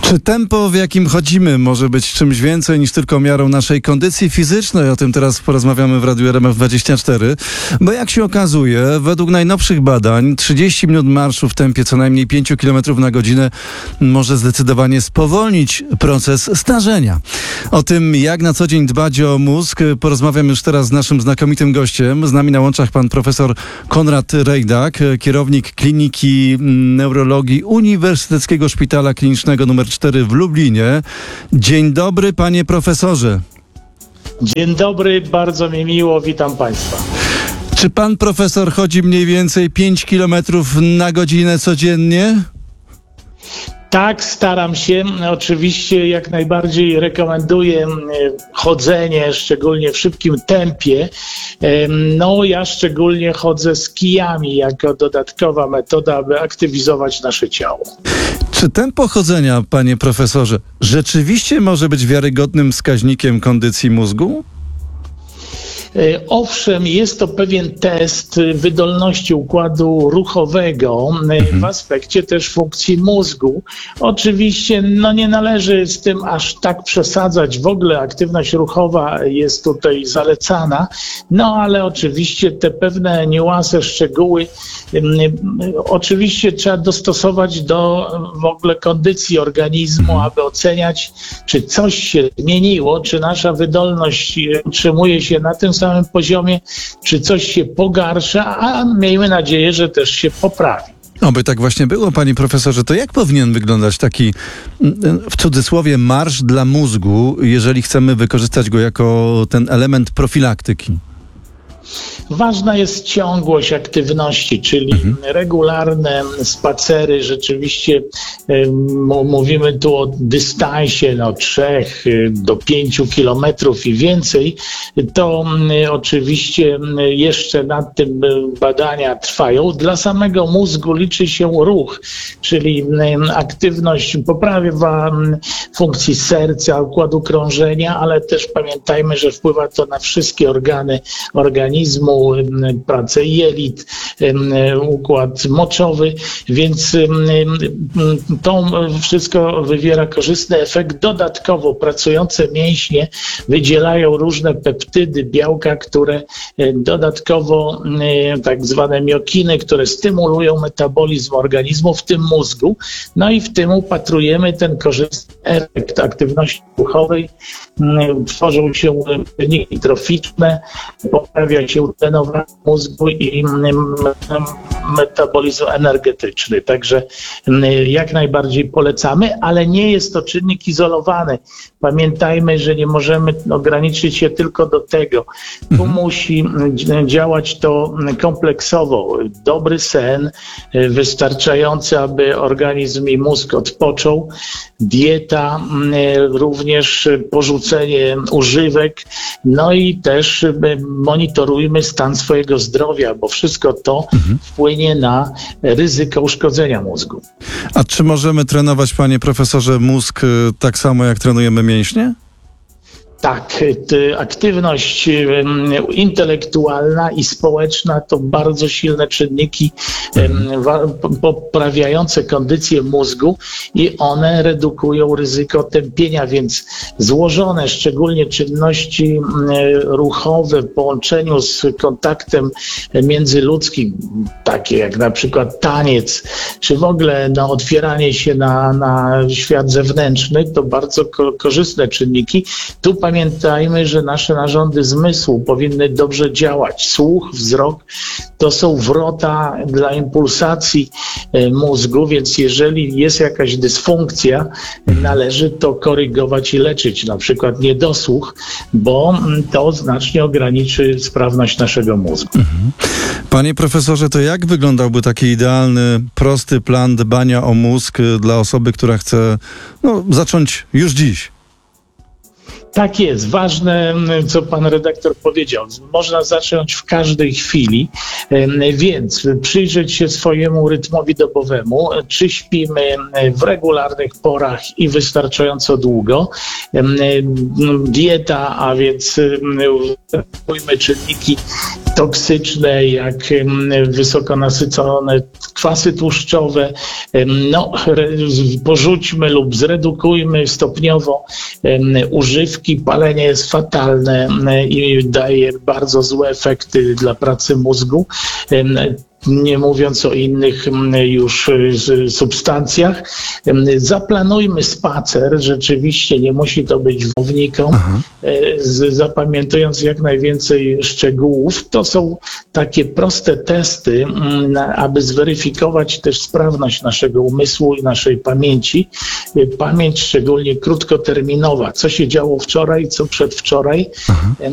Czy tempo, w jakim chodzimy, może być czymś więcej niż tylko miarą naszej kondycji fizycznej? O tym teraz porozmawiamy w Radiu RMF24. Bo jak się okazuje, według najnowszych badań 30 minut marszu w tempie co najmniej 5 km na godzinę może zdecydowanie spowolnić proces starzenia. O tym, jak na co dzień dbać o mózg, porozmawiam już teraz z naszym znakomitym gościem. Z nami na łączach pan profesor Konrad Rejdak, kierownik Kliniki Neurologii Uniwersyteckiego Szpitala Klinicznego nr 4 w Lublinie. Dzień dobry, panie profesorze. Dzień dobry, bardzo mi miło, witam państwa. Czy pan profesor chodzi mniej więcej 5 km na godzinę codziennie? Tak, staram się. Oczywiście jak najbardziej rekomenduję chodzenie, szczególnie w szybkim tempie. No ja szczególnie chodzę z kijami jako dodatkowa metoda, aby aktywizować nasze ciało. Czy tempo chodzenia, panie profesorze, rzeczywiście może być wiarygodnym wskaźnikiem kondycji mózgu? Owszem, jest to pewien test wydolności układu ruchowego w aspekcie też funkcji mózgu. Oczywiście nie należy z tym aż tak przesadzać. W ogóle aktywność ruchowa jest tutaj zalecana, ale oczywiście te pewne niuanse, szczegóły oczywiście trzeba dostosować do w ogóle kondycji organizmu, aby oceniać, czy coś się zmieniło, czy nasza wydolność utrzymuje się na tym samym poziomie, czy coś się pogarsza, a miejmy nadzieję, że też się poprawi. Oby tak właśnie było, panie profesorze. To jak powinien wyglądać taki, w cudzysłowie, marsz dla mózgu, jeżeli chcemy wykorzystać go jako ten element profilaktyki? Ważna jest ciągłość aktywności, czyli regularne spacery. Rzeczywiście mówimy tu o dystansie 3 do 5 kilometrów i więcej. To oczywiście jeszcze nad tym badania trwają. Dla samego mózgu liczy się ruch, czyli aktywność poprawia funkcji serca, układu krążenia, ale też pamiętajmy, że wpływa to na wszystkie organy organizmu, pracę jelit, układ moczowy, więc to wszystko wywiera korzystny efekt. Dodatkowo pracujące mięśnie wydzielają różne peptydy, białka, które dodatkowo tak zwane miokiny, które stymulują metabolizm organizmu, w tym mózgu. I w tym upatrujemy ten korzystny efekt aktywności ruchowej. Tworzą się czynniki troficzne, poprawia się trenowanie mózgu i metabolizm energetyczny. Także jak najbardziej polecamy, ale nie jest to czynnik izolowany. Pamiętajmy, że nie możemy ograniczyć się tylko do tego. Tu musi działać to kompleksowo. Dobry sen, wystarczający, aby organizm i mózg odpoczął. Dieta, również porzucenie używek, i też monitorujmy stan swojego zdrowia, bo wszystko to wpłynie na ryzyko uszkodzenia mózgu. A czy możemy trenować, panie profesorze, mózg tak samo jak trenujemy mięśnie? Tak, aktywność intelektualna i społeczna to bardzo silne czynniki poprawiające kondycję mózgu i one redukują ryzyko tępienia, więc złożone szczególnie czynności ruchowe w połączeniu z kontaktem międzyludzkim, takie jak na przykład taniec, czy w ogóle otwieranie się na świat zewnętrzny, to bardzo korzystne czynniki. Tu pamiętajmy, że nasze narządy zmysłu powinny dobrze działać. Słuch, wzrok to są wrota dla impulsacji mózgu, więc jeżeli jest jakaś dysfunkcja, należy to korygować i leczyć, na przykład niedosłuch, bo to znacznie ograniczy sprawność naszego mózgu. Panie profesorze, to jak wyglądałby taki idealny, prosty plan dbania o mózg dla osoby, która chce zacząć już dziś? Tak jest. Ważne, co pan redaktor powiedział. Można zacząć w każdej chwili, więc przyjrzeć się swojemu rytmowi dobowemu, czy śpimy w regularnych porach i wystarczająco długo. Dieta, a więc ujmy czynniki toksyczne, jak wysoko nasycone kwasy tłuszczowe, porzućmy lub zredukujmy stopniowo używki. Palenie jest fatalne i daje bardzo złe efekty dla pracy mózgu. Nie mówiąc o innych już substancjach. Zaplanujmy spacer, rzeczywiście nie musi to być wowniką, zapamiętując jak najwięcej szczegółów. To są takie proste testy, aby zweryfikować też sprawność naszego umysłu i naszej pamięci. Pamięć szczególnie krótkoterminowa, co się działo wczoraj, co przedwczoraj.